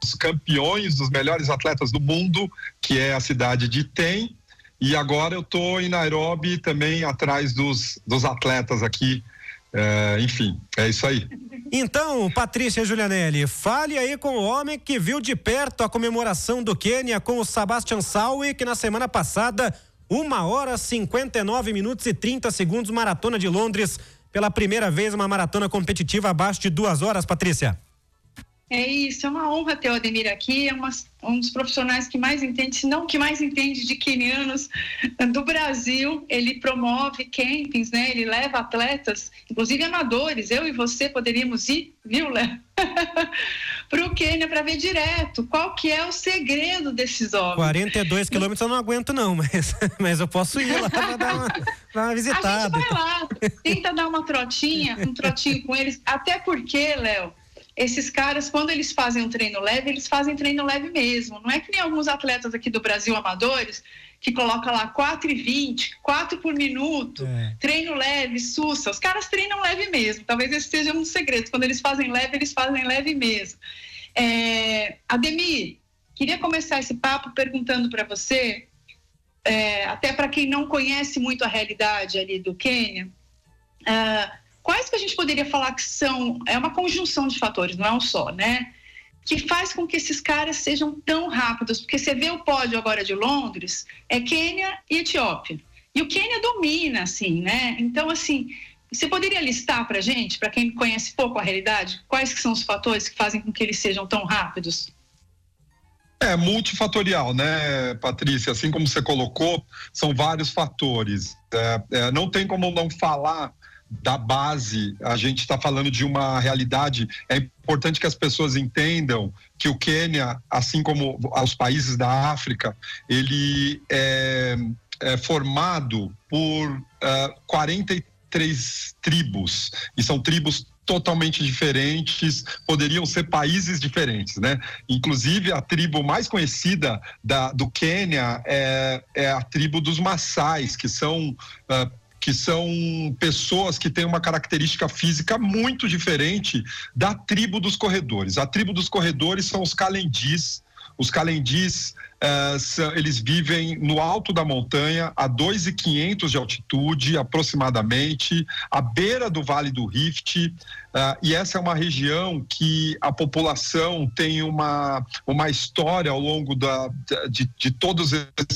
campeões, dos melhores atletas do mundo, que é a cidade de Iten. E agora eu estou em Nairobi também atrás dos atletas aqui. Enfim, é isso aí. Então, Patrícia Julianelli, fale aí com o homem que viu de perto a comemoração do Quênia com o Sebastian Sawe, que na semana passada, 1h59 e 30 segundos, maratona de Londres, pela primeira vez uma maratona competitiva abaixo de 2 horas, Patrícia. É isso, é uma honra ter o Ademir aqui, é um dos profissionais que mais entende, se não que mais entende de quenianos do Brasil. Ele promove campings, né? Ele leva atletas, inclusive amadores, eu e você poderíamos ir, viu, Léo? Para o Quênia para ver direto qual que é o segredo desses homens. 42 quilômetros eu não aguento não, mas eu posso ir lá para dar uma visitada. A gente vai lá, tenta dar um trotinho com eles, até porque, Léo, esses caras, quando eles fazem um treino leve, eles fazem treino leve mesmo. Não é que nem alguns atletas aqui do Brasil amadores, que colocam lá 4,20, 4 por minuto, treino leve, sussa. Os caras treinam leve mesmo. Talvez esse seja um dos segredos. Quando eles fazem leve mesmo. Ademir, queria começar esse papo perguntando para você, até para quem não conhece muito a realidade ali do Quênia, quais que a gente poderia falar que é uma conjunção de fatores, não é um só, né? Que faz com que esses caras sejam tão rápidos, porque você vê o pódio agora de Londres, é Quênia e Etiópia. E o Quênia domina, assim, né? Então, assim, você poderia listar pra gente, para quem conhece pouco a realidade, quais que são os fatores que fazem com que eles sejam tão rápidos? É multifatorial, né, Patrícia? Assim como você colocou, são vários fatores. Não tem como não falar da base. A gente está falando de uma realidade. É importante que as pessoas entendam que o Quênia, assim como os países da África, ele é formado por 43 tribos, e são tribos totalmente diferentes, poderiam ser países diferentes, né? Inclusive a tribo mais conhecida do Quênia é a tribo dos Maasais, que são pessoas que têm uma característica física muito diferente da tribo dos corredores. A tribo dos corredores são os Kalendis. Os Kalendis, eles vivem no alto da montanha, a 2.500 de altitude, aproximadamente, à beira do Vale do Rift, e essa é uma região que a população tem uma história ao longo de todos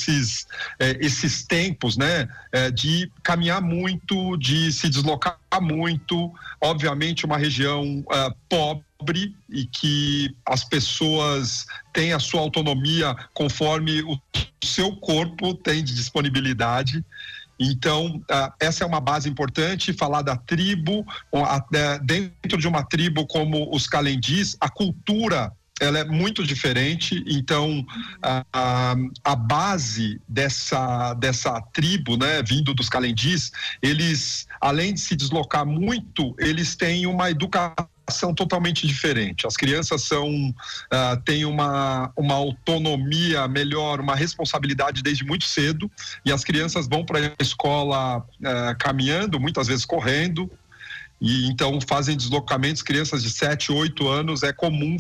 esses tempos, né? De caminhar muito, de se deslocar muito, obviamente uma região pobre, e que as pessoas têm a sua autonomia conforme o seu corpo tem de disponibilidade. Então, essa é uma base importante. Falar da tribo, dentro de uma tribo como os Kalendis, a cultura ela é muito diferente. Então a base dessa tribo, né, vindo dos Kalendis, eles, além de se deslocar muito, eles têm uma educação totalmente diferente. As crianças têm uma autonomia melhor, uma responsabilidade desde muito cedo, e as crianças vão para a escola caminhando, muitas vezes correndo, e então fazem deslocamentos. Crianças de 7, 8 anos é comum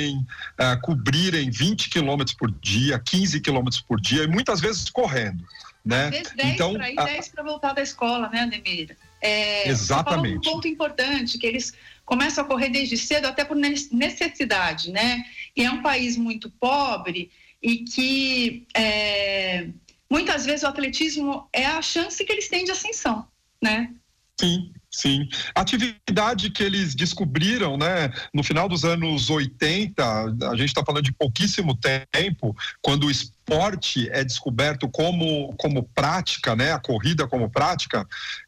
cobrirem 20 quilômetros por dia, 15 quilômetros por dia, e muitas vezes correndo, né? Às vezes 10 então, para ir, 10 para voltar da escola, né, Ademir? Exatamente. Você falou um ponto importante, que eles começam a correr desde cedo, até por necessidade, né? E é um país muito pobre e que muitas vezes o atletismo é a chance que eles têm de ascensão, né? Sim. A atividade que eles descobriram, né, no final dos anos 80, a gente está falando de pouquíssimo tempo, quando o esporte é descoberto como prática, né, a corrida como prática,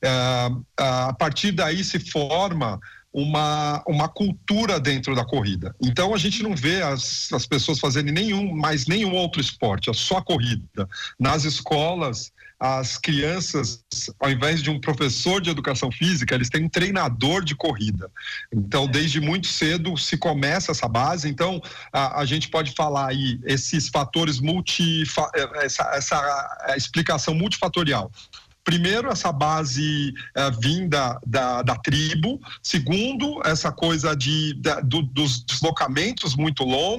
a partir daí se forma uma cultura dentro da corrida. Então a gente não vê as pessoas fazendo mais nenhum outro esporte, é só corrida. Nas escolas, as crianças, ao invés de um professor de educação física, eles têm um treinador de corrida. Então, desde muito cedo se começa essa base. Então, a gente pode falar aí esses fatores essa explicação multifatorial. Primeiro, essa base vinda da tribo. Segundo, essa coisa dos deslocamentos muito longos.